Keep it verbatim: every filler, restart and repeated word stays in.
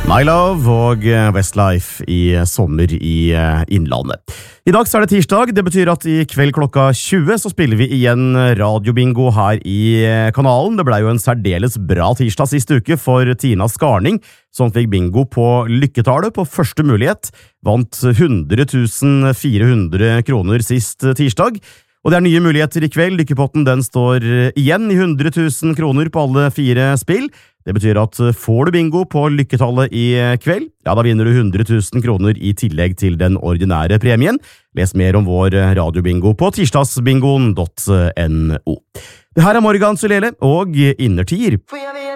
My Love og Westlife i sommer i Innlandet. I dag så er det tirsdag, det betyr at i kveld klokka tjue så spiller vi igjen radiobingo her i kanalen. Det ble jo en særdeles bra tirsdag siste uke for Tina Skarning, som fikk bingo på lykketallet på første mulighet, vant hundre tusen fire hundre kroner sist tirsdag. Og det er nye muligheter i kveld. Lykkepotten den står igjen i hundre tusen kroner på alle fire spill. Det betyr at får du bingo på lykketallet i kveld, ja, da vinner du hundre tusen kroner i tillegg til den ordinære premien. Les mer om vår radiobingo på tirsdagsbingoen punktum no. Det her er Morgan Sulele og Innertier.